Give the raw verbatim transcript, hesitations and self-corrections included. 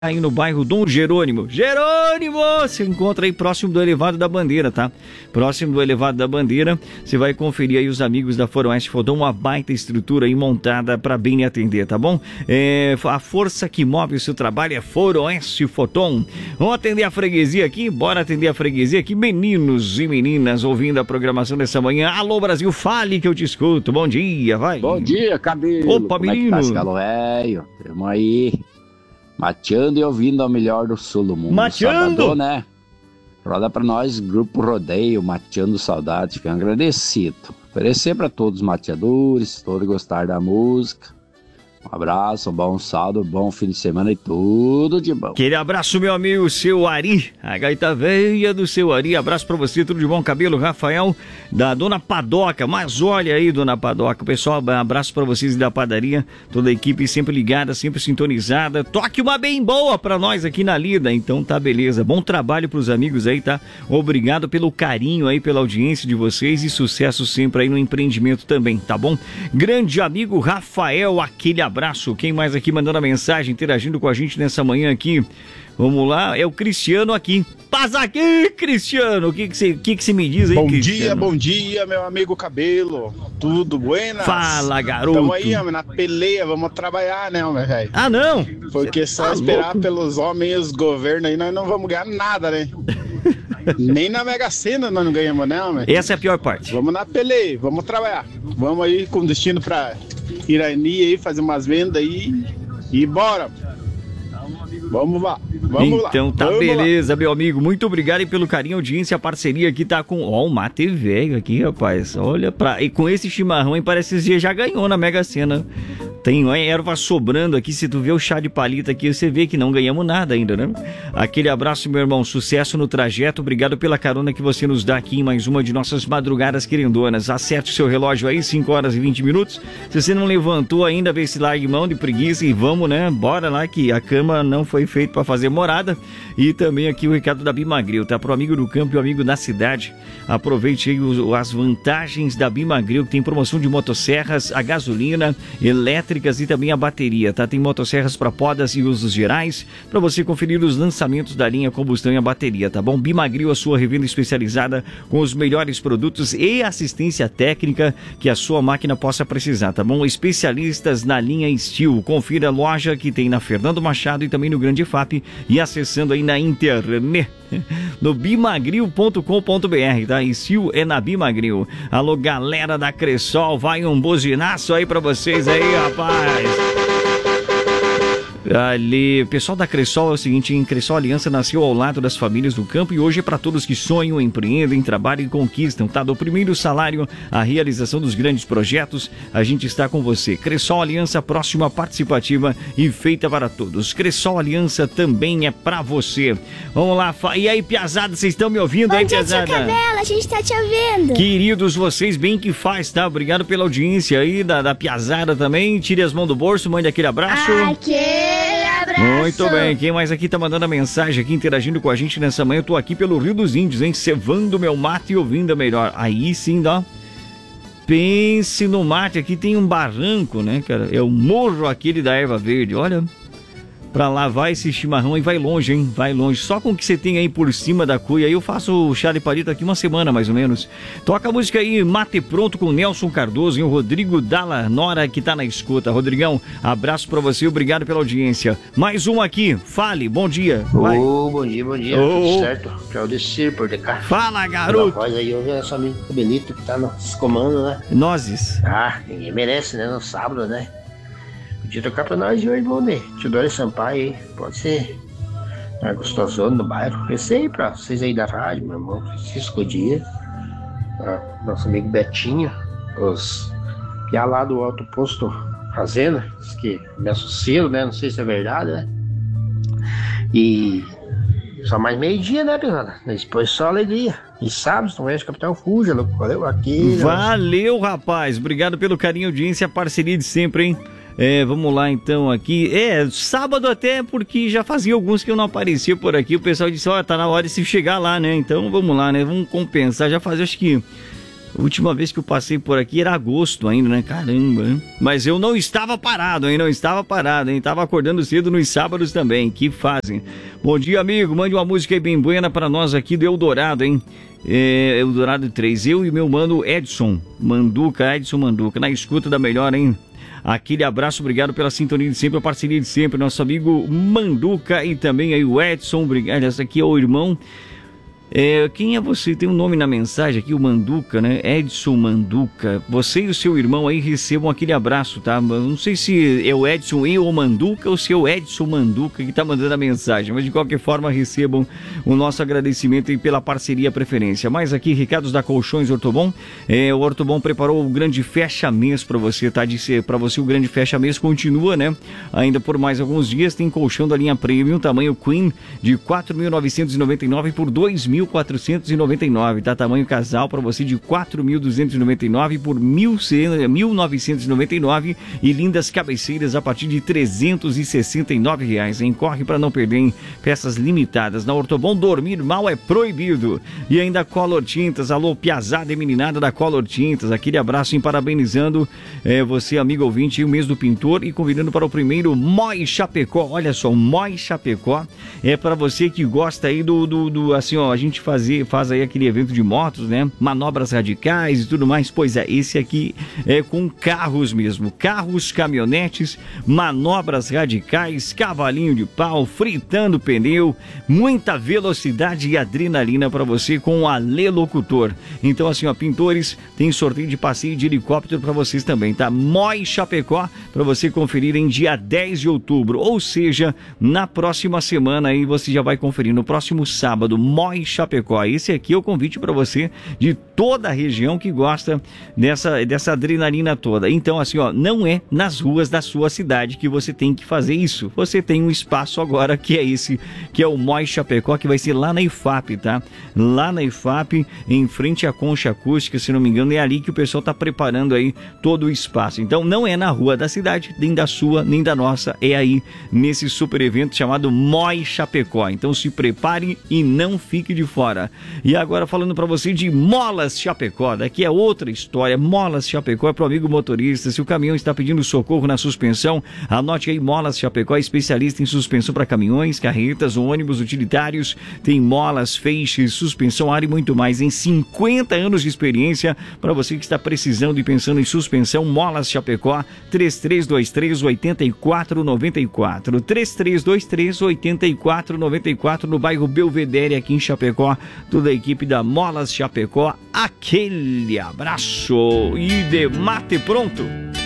Aí no bairro Dom Jerônimo. Jerônimo! Se encontra aí próximo do Elevado da Bandeira, tá? Próximo do Elevado da Bandeira, você vai conferir aí os amigos da Foroeste Fodon, uma baita estrutura aí montada para bem lhe atender, tá bom? É, a força que move o seu trabalho é Foroeste Fodon. Vamos atender a freguesia aqui? Bora atender a freguesia aqui, meninos e meninas ouvindo a programação dessa manhã. Alô, Brasil, fale que eu te escuto. Bom dia, vai. Bom dia, cabelo. Opa, Como menino. É que tá, galo velho? Tamo aí. Mateando e ouvindo ao melhor do sul do mundo. Mateando? Sábado, né? Roda pra nós, Grupo Rodeio, Mateando Saudade. Fico agradecido. Oferecer pra todos os mateadores, todos gostar da música. Um abraço, um bom sábado, um bom fim de semana e tudo de bom. Aquele abraço, meu amigo, seu Ari, a gaita veia do seu Ari. Abraço pra você, tudo de bom, cabelo, Rafael, da Dona Padoca. Mas olha aí, Dona Padoca, pessoal, abraço pra vocês da padaria, toda a equipe sempre ligada, sempre sintonizada. Toque uma bem boa pra nós aqui na lida, então tá beleza. Bom trabalho pros amigos aí, tá? Obrigado pelo carinho aí, pela audiência de vocês e sucesso sempre aí no empreendimento também, tá bom? Grande amigo Rafael, aquele abraço. Abraço, quem mais aqui mandando a mensagem, interagindo com a gente nessa manhã aqui? Vamos lá, é o Cristiano aqui. Passa aqui, Cristiano, o que que você que que que me diz aí, bom Cristiano? Bom dia, bom dia, meu amigo Cabelo, tudo buenas? Fala, garoto. Tamo aí, homem, na peleia, vamos trabalhar, né, homem, velho? Ah, não? Porque só Tá esperar louco. pelos homens e os governos aí, nós não vamos ganhar nada, né? Nem na Mega Sena nós não ganhamos, né, homem? Essa é a pior parte. Vamos na peleia, vamos trabalhar. Vamos aí com destino pra Irani aí, fazer umas vendas aí e bora. Vamos lá, vamos lá. Então tá vamos beleza, lá. Meu amigo. Muito obrigado aí pelo carinho, audiência, a parceria aqui tá com... Ó, o mate velho aqui, rapaz. Olha pra... E com esse chimarrão aí, parece que você já ganhou na Mega Sena. Tem ó, erva sobrando aqui, se tu vê o chá de palita aqui, você vê que não ganhamos nada ainda, né? Aquele abraço, meu irmão, sucesso no trajeto, obrigado pela carona que você nos dá aqui em mais uma de nossas madrugadas querendonas. Acerte o seu relógio aí, cinco horas e vinte minutos. Se você não levantou ainda, vê se largue mão de preguiça e vamos, né? Bora lá que a cama não foi feita para fazer morada. E também aqui o recado da Bimagril, tá? Pro amigo do campo e o amigo da cidade, aproveite aí os, as vantagens da Bimagril, que tem promoção de motosserras, a gasolina, elétrica, e também a bateria, tá? Tem motosserras para podas e usos gerais, para você conferir os lançamentos da linha combustão e a bateria, tá bom? Bimagril, a sua revenda especializada com os melhores produtos e assistência técnica que a sua máquina possa precisar, tá bom? Especialistas na linha Steel. Confira a loja que tem na Fernando Machado e também no Grande F A P e acessando aí na internet no bimagril ponto com ponto br, tá? Steel é na Bimagril. Alô, galera da Cressol, vai um buzinaço aí pra vocês aí, rapaz. Ali, o pessoal da Cressol é o seguinte, em Cressol Aliança nasceu ao lado das famílias do campo e hoje é para todos que sonham, empreendem, trabalham e conquistam, tá? Do primeiro salário à realização dos grandes projetos, a gente está com você. Cressol Aliança, próxima, participativa e feita para todos. Cressol Aliança também é para você. Vamos lá, fa... e aí, piazada, vocês estão me ouvindo? Bom aí, dia, piazada? tia Cabela, a gente tá te ouvindo. Queridos, vocês bem que faz, tá? Obrigado pela audiência aí da, da piazada também. Tire as mãos do bolso, mande aquele abraço. Aquele abraço. Muito bem, quem mais aqui tá mandando a mensagem aqui, interagindo com a gente nessa manhã? Eu tô aqui pelo Rio dos Índios, hein? Cevando meu mate e ouvindo a melhor. Aí sim, dá. Pense no mate, aqui tem um barranco, né, cara? É o morro aquele da erva verde, olha. Pra lá vai esse chimarrão e vai longe, hein? Vai longe. Só com o que você tem aí por cima da cuia. Aí eu faço o chá de palito aqui uma semana, mais ou menos. Toca a música aí, Mate Pronto com Nelson Cardoso e o Rodrigo Dalla Nora que tá na escuta. Rodrigão, abraço pra você, obrigado pela audiência. Mais um aqui, fale, bom dia. Vai. Ô, bom dia, bom dia. Ô, Tudo ô. certo? Claudecir por de cá. Fala, garoto. Voz aí, hoje é nosso amigo Cabelito que tá nos comandos, né? Nozes. Ah, ninguém merece, né? No sábado, né? Podia tocar pra nós de hoje, bom dia. Teodoro Sampaio aí, pode ser. É gostosona no bairro. Esse aí pra vocês aí da rádio, meu irmão Francisco Dias. Ah, nosso amigo Betinho. Os piá lá do Alto Posto Fazenda, que me associam, né? Não sei se é verdade, né? E só mais meio-dia, né, pessoal? Depois só alegria. E sábado, não é Capitão Fuja, louco. Valeu aqui. Valeu, rapaz. Obrigado pelo carinho, audiência, a parceria de sempre, hein? É, vamos lá então aqui. É, sábado até porque já fazia alguns que eu não aparecia por aqui. O pessoal disse, ó, tá na hora de se chegar lá, né? Então vamos lá, né? Vamos compensar. Já fazia, acho que A última vez que eu passei por aqui era agosto ainda, né? Caramba, hein? Mas eu não estava parado, hein? Não estava parado, hein? Tava acordando cedo nos sábados também. Que fazem? Bom dia, amigo. Mande uma música aí bem buena pra nós aqui do Eldorado, hein? É, Eldorado três. Eu e meu mano Edson Manduca, Edson Manduca, na escuta da melhor, hein? Aquele abraço, obrigado pela sintonia de sempre, a parceria de sempre, nosso amigo Manduca e também aí o Edson, obrigado. Esse aqui é o irmão. É, quem é você? Tem um nome na mensagem aqui, o Manduca, né? Edson Manduca. Você e o seu irmão aí recebam aquele abraço, tá? Não sei se é o Edson e o Manduca ou se é o Edson Manduca que tá mandando a mensagem, mas de qualquer forma recebam o nosso agradecimento aí pela parceria e preferência. Mais aqui, recados da Colchões Ortobon. É, o Ortobon preparou o grande fecha-mês para você, tá? Disse para você o grande fecha-mês continua, né? Ainda por mais alguns dias tem colchão da linha Premium, tamanho Queen, de quatro mil novecentos e noventa e nove reais por dois mil quatrocentos e noventa e nove reais, tá? Tamanho casal para você de quatro mil duzentos e noventa e nove reais por mil novecentos e noventa e nove reais e lindas cabeceiras a partir de trezentos e sessenta e nove reais, hein? Corre para não perder, hein? Peças limitadas. Na Ortobon, dormir mal é proibido. E ainda Color Tintas, alô piazada e meninada da Color Tintas, aquele abraço, hein? Parabenizando é, você, amigo ouvinte, o mês do pintor e convidando para o primeiro Moi Chapecó. Olha só, o Moi Chapecó é para você que gosta aí do, do, do assim, ó, a gente fazer, faz aí aquele evento de motos, né? Manobras radicais e tudo mais. Pois é, esse aqui é com carros mesmo. Carros, caminhonetes, manobras radicais, cavalinho de pau, fritando pneu, muita velocidade e adrenalina para você com o Alê Locutor. Então, assim, ó, pintores, tem sorteio de passeio de helicóptero para vocês também, tá? Moi Chapecó, para você conferir em dia dez de outubro, ou seja, na próxima semana aí você já vai conferir no próximo sábado, Moi Chapecó. Chapecó. Esse aqui é o convite para você de toda a região que gosta dessa, dessa adrenalina toda. Então, assim, ó, não é nas ruas da sua cidade que você tem que fazer isso. Você tem um espaço agora que é esse, que é o Moi Chapecó, que vai ser lá na I F A P, tá? Lá na I F A P, em frente à Concha Acústica, se não me engano, é ali que o pessoal tá preparando aí todo o espaço. Então, não é na rua da cidade, nem da sua, nem da nossa, é aí nesse super evento chamado Moi Chapecó. Então, se prepare e não fique de fora. E agora falando para você de Molas Chapecó, daqui é outra história. Molas Chapecó é pro amigo motorista. Se o caminhão está pedindo socorro na suspensão, anote aí, Molas Chapecó é especialista em suspensão para caminhões, carretas, ônibus, utilitários. Tem molas, feixes, suspensão, ar e muito mais. Em cinquenta anos de experiência, para você que está precisando e pensando em suspensão, Molas Chapecó, três três dois três, oito quatro nove quatro, três três dois três, oito quatro nove quatro, no bairro Belvedere, aqui em Chapecó. Toda a equipe da Molas Chapecó, aquele abraço e de mate pronto.